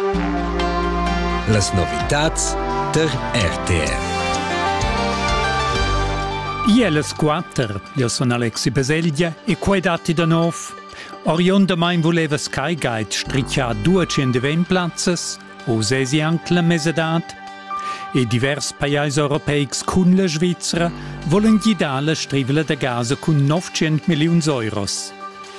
Las novitats der RTR. Ielas 4, io sono Alexi Baselgia e quei dati da nov. Orion da main voleva Sky Guide striccia 220 plazzes, o sesi anche la mesedat. E divers paesi europeics cun la Svizzera volen guidare la strivela da Gaza con 900 milioni euros.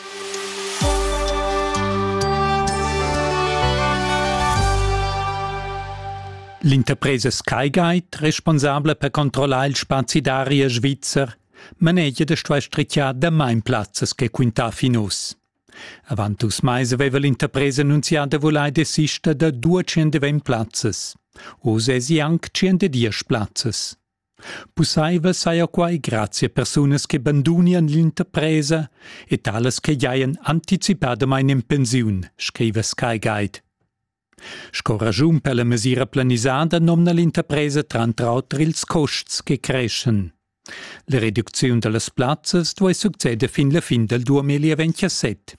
L'interpresa Skyguide, responsabile per controllare il spazio d'aria svizzer, maneggia da stuai stricciar da main plazzas che quinta finus. Avantus mais aveva l'interpresa annunziata volai desista da 220 plazzas, o sesi anche 110 plazzas. Pussaiva saia quai grazie a personas che abbandunian l'interpresa e tales che giaien anticipadamain in pensiun, scrive Skyguide. Scorragiun per la misura planisada nomna l'interpresa trantrauter ils costs che crescen. La riduzione delle plazzas dove succede fin la fin del 2027.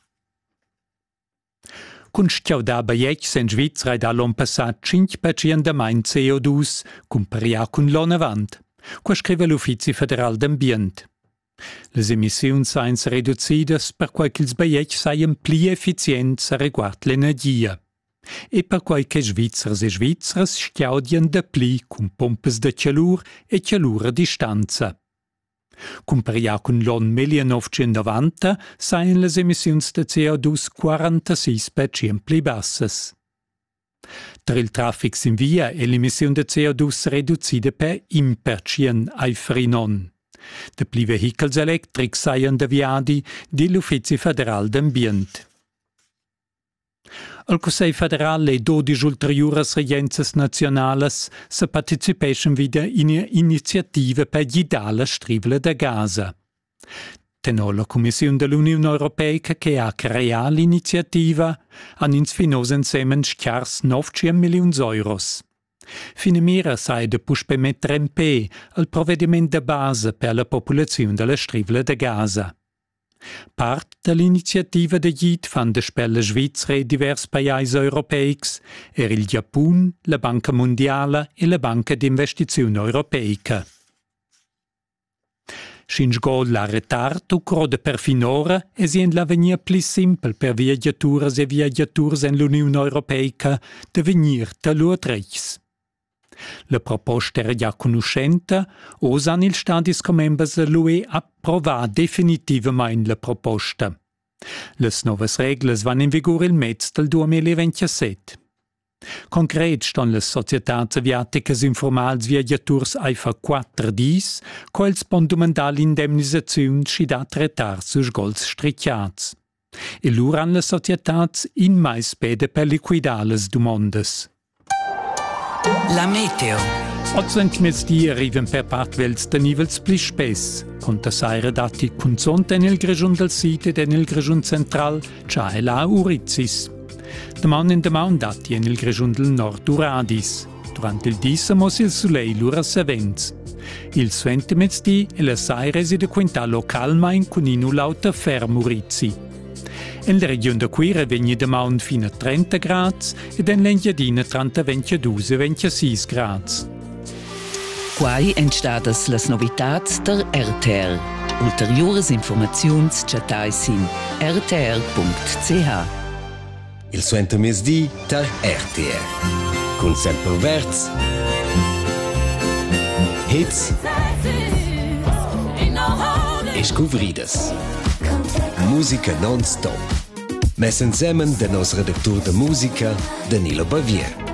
Con stiauda baiec in Svizzera ed all'on passat 5% da main CO2 comparia con l'on avant, qua scrive l'Ufficio Federal d'Ambient. Les emissioni sain riduzidas per quai che ils baiec saien pli efficients a riguard l'energia. E per quai che Svizzers e Svizzeras stiaudien da pli con pompes de calur e calur a distanza. Comparia con l'on 1990 sain les emissioni de CO2 46% pli bassas. Tra il traffic in via e l'emissione de CO2 riducida per 1% ai frinon. De pli vehicles electrics saien deviadi di l'Ufficio Federal d'Ambient. Al Consiglio federale e 12 ulteriores regenze nazionales se partecipeschen wieder in iniziative per guidare la strivela da Gaza. Tenor la Commissione dell'Unione Europea che ha creato l'iniziativa han ins finos insemen schiars 900 milioni euros. Finimira sai de puspei mettere in pe al provvedimento de base per la popolazione della strivela da Gaza. Part dell'iniziativa de GIT fan de spelle Svizzera e divers paesi europeics er il Giappun, la Banca Mondiala e la Banca d'Investizione Europeica. Since go la retardo crode per finora esien l'avenir pli simpel per viaggiaturas e viaggiaturs en l'Unione Europeica de venir da luotreichs. La proposta era già conoscente, osan il stadis comembers dell'UE approvà definitivamente la proposta. Les novas reglas van in vigor il mezz del 2027. Concret ston les societats aviaticas informals viaggiaturs aifa 4 dis, quels pon dumandar l'indemnisaziun schidat retar sus gols stricciats. E lur han les societats in mai spede per liquidar les dumondes. La meteo. Ozzent mezdi arriven per part vels de nivels pli spess, conta saire dati consonte nel grigiun del Sid e nel grigiun central, cia e la Urizis. Demaun in demaun dati nel grigiun del Nord Uradis. Durant il dis amos il soleil lura sevens. Il suente mezdi e la saire si de quinta localmain con inu lauta ferm Urizi. In la regione de Quira vegni demaun fino a 30 grads ed in l'Engiadina tra 22 e 26 grads. Quai entstadas las novitats der RTR. Ulteriores informaziuns chatais in rtr.ch. Il suento mesdi der RTR. Con sempre verts. Hits. E scuvridas. Musica non-stop. Mes insemen de nos redactor de musica, Danilo Bavier.